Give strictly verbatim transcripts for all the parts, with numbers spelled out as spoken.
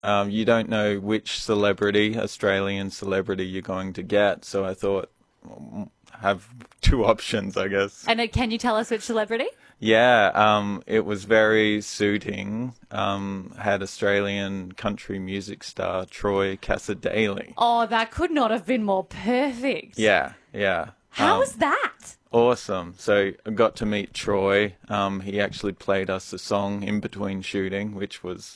um, you don't know which celebrity, Australian celebrity, you're going to get. So I thought, mm, have two options, I guess. And uh, can you tell us which celebrity? Yeah, um, it was very suiting. Um, had Australian country music star Troy Cassar-Daley. Oh, that could not have been more perfect. Yeah, yeah. How Um, was that? Awesome. So I got to meet Troy. Um, he actually played us a song in between shooting, which was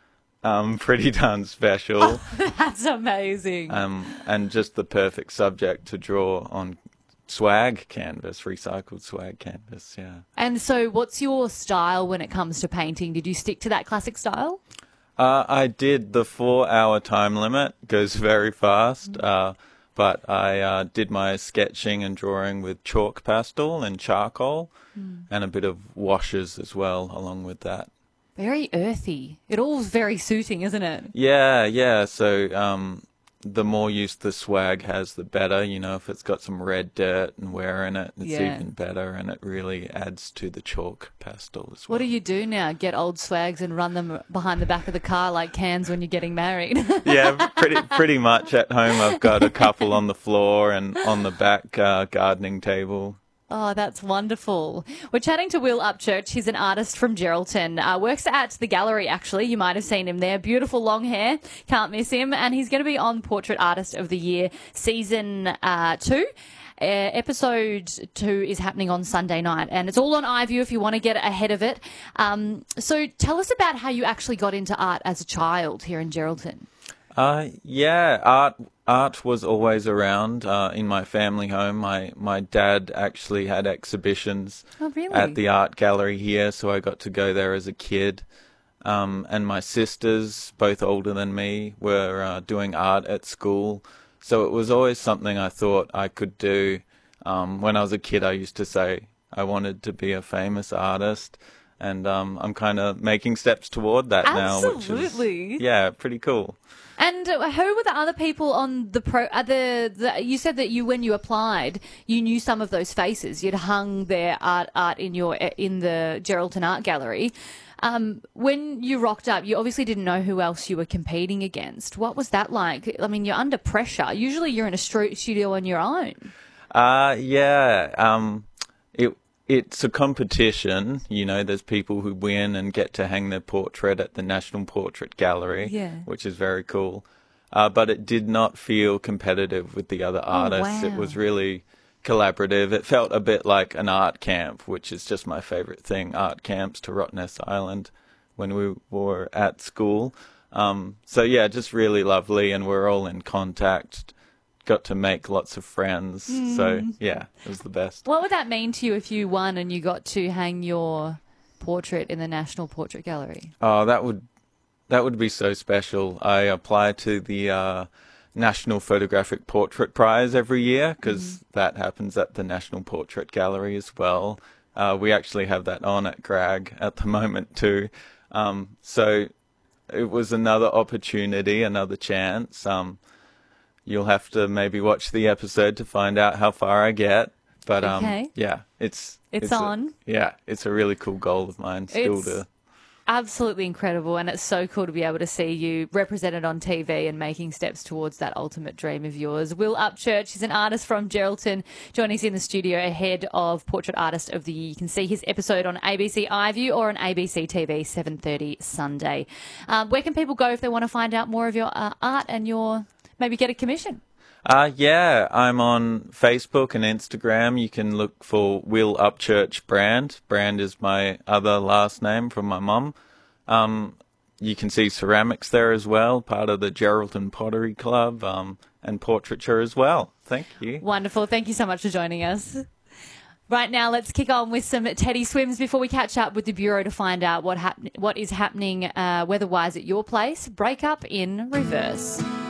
um, pretty darn special. That's amazing. Um, and just the perfect subject to draw on swag canvas, recycled swag canvas, yeah. And so what's your style when it comes to painting? Did you stick to that classic style? Uh, I did. The four-hour time limit goes very fast, uh, but I uh, did my sketching and drawing with chalk pastel and charcoal, mm. and a bit of washes as well along with that. Very earthy. It all's very suiting, isn't it? Yeah, yeah. So um, the more use the swag has, the better. You know, if it's got some red dirt and wear in it, it's Yeah. even better, and it really adds to the chalk pastel as well. What do you do now? Get old swags and run them behind the back of the car like cans when you're getting married? Yeah, pretty pretty much at home. I've got a couple on the floor and on the back uh, gardening table. Oh, that's wonderful. We're chatting to Will Upchurch. He's an artist from Geraldton. Uh, works at the gallery, actually. You might have seen him there. Beautiful long hair. Can't miss him. And he's going to be on Portrait Artist of the Year season uh, two. Uh, episode two is happening on Sunday night, and it's all on iView if you want to get ahead of it. Um, so tell us about how you actually got into art as a child here in Geraldton. Uh, yeah, art art was always around uh, in my family home. My my dad actually had exhibitions Oh, really? at the art gallery here, so I got to go there as a kid. Um, and my sisters, both older than me, were uh, doing art at school. So it was always something I thought I could do. Um, when I was a kid, I used to say I wanted to be a famous artist. And um, I'm kind of making steps toward that now, which Absolutely. is, yeah, pretty cool. And uh, who were the other people on the pro? Uh, the, the you said that you, when you applied, you knew some of those faces. You'd hung their art art in your in the Geraldton Art Gallery. Um, when you rocked up, you obviously didn't know who else you were competing against. What was that like? I mean, you're under pressure. Usually, you're in a stu- studio on your own. Uh, yeah. Um, it. It's a competition, you know, there's people who win and get to hang their portrait at the National Portrait Gallery, Yeah. which is very cool. Uh, but it did not feel competitive with the other artists. wow. It was really collaborative. It felt a bit like an art camp, which is just my favorite thing, art camps to Rottnest Island when we were at school. Um, so, yeah, just really lovely, and we're all in contact. Got to make lots of friends. Mm. So, yeah, it was the best. What would that mean to you if you won and you got to hang your portrait in the National Portrait Gallery? Oh, that would that would be so special. I apply to the uh, National Photographic Portrait Prize every year because mm. that happens at the National Portrait Gallery as well. Uh, we actually have that on at Grag at the moment too. Um, so it was another opportunity, another chance. Um, You'll have to maybe watch the episode to find out how far I get. But um, okay. yeah, it's it's, it's on. A, yeah, it's a really cool goal of mine still it's to. Absolutely incredible, and it's so cool to be able to see you represented on T V and making steps towards that ultimate dream of yours. Will Upchurch is an artist from Geraldton, joining us in the studio ahead of Portrait Artist of the Year. You can see his episode on A B C iView or on A B C T V seven thirty Sunday. Um, where can people go if they want to find out more of your uh, art and your maybe get a commission? Uh, yeah, I'm on Facebook and Instagram. You can look for Will Upchurch Brand. Brand is my other last name from my mum. Um, you can see ceramics there as well, part of the Geraldton Pottery Club, um, and portraiture as well. Thank you. Wonderful. Thank you so much for joining us. Right now, let's kick on with some Teddy Swims before we catch up with the Bureau to find out what hap- what is happening uh, weather-wise at your place. Break up in reverse.